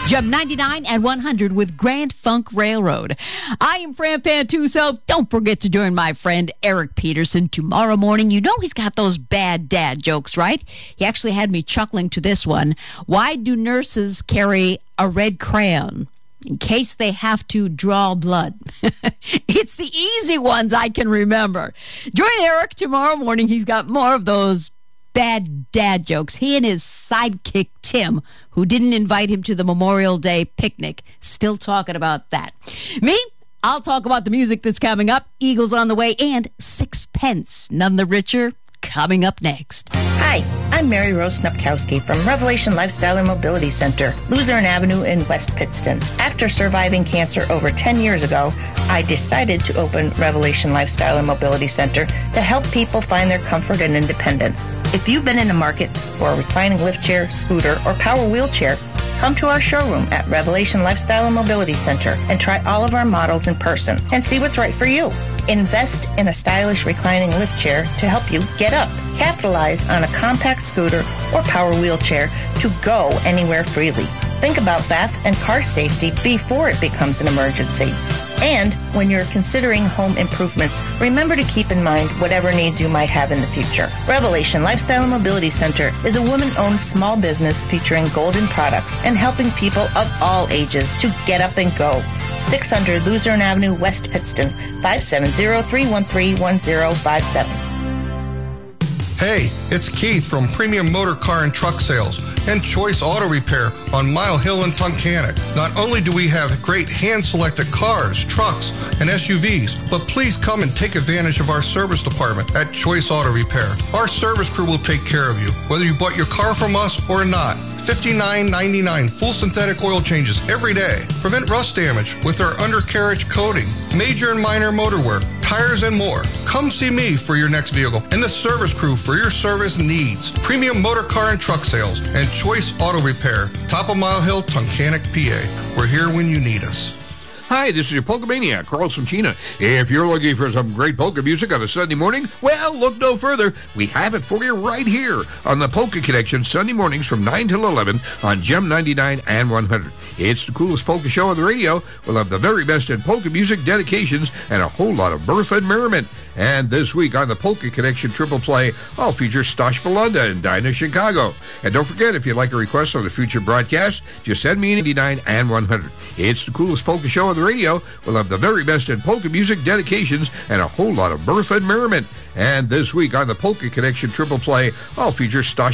Gem 99 and 100 with Grand Funk Railroad. I am Fran Pantuso. Don't forget to join my friend Eric Peterson tomorrow morning. You know he's got those bad dad jokes, right? He actually had me chuckling to this one. Why do nurses carry a red crayon? In case they have to draw blood. It's the easy ones I can remember. Join Eric tomorrow morning. He's got more of those bad dad jokes. He and his sidekick, Tim, who didn't invite him to the Memorial Day picnic, still talking about that. Me, I'll talk about the music that's coming up, Eagles on the way, and Sixpence, None the Richer, coming up next. Hi, I'm Mary Rose Snupkowski from Revelation Lifestyle and Mobility Center, Luzerne Avenue in West Pittston. After surviving cancer over 10 years ago, I decided to open Revelation Lifestyle and Mobility Center to help people find their comfort and independence. If you've been in the market for a reclining lift chair, scooter, or power wheelchair, come to our showroom at Revelation Lifestyle and Mobility Center and try all of our models in person and see what's right for you. Invest in a stylish reclining lift chair to help you get up. Capitalize on a compact scooter or power wheelchair to go anywhere freely. Think about bath and car safety before it becomes an emergency. And when you're considering home improvements, remember to keep in mind whatever needs you might have in the future. Revelation Lifestyle and Mobility Center is a woman-owned small business featuring golden products and helping people of all ages to get up and go. 600 Luzerne Avenue, West Pittston, 570-313-1057. Hey, it's Keith from Premium Motor Car and Truck Sales and Choice Auto Repair on Mile Hill and Tunkhannock. Not only do we have great hand-selected cars, trucks, and SUVs, but please come and take advantage of our service department at Choice Auto Repair. Our service crew will take care of you, whether you bought your car from us or not. $59.99 full synthetic oil changes every day. Prevent rust damage with our undercarriage coating, major and minor motor work, tires, and more. Come see me for your next vehicle and the service crew for your service needs. Premium Motor Car and Truck Sales and Choice Auto Repair, top of Mile Hill, Tunkhannock, PA. We're here when you need us. Hi, this is your Polka Maniac, Carl China. If you're looking for some great polka music on a Sunday morning, well, look no further. We have it for you right here on the Polka Connection, Sunday mornings from 9 till 11 on Gem 99 and 100. It's the coolest polka show on the radio. We'll have the very best in polka music, dedications, and a whole lot of mirth and merriment. And this week on the Polka Connection Triple Play, I'll feature Stosh Belunda and Dinah Chicago. And don't forget, if you'd like a request on a future broadcast, just send me 99 and 100. It's the coolest polka show on the radio. We'll have the very best in polka music, dedications, and a whole lot of mirth and merriment. And this week on the Polka Connection Triple Play, I'll feature Stosh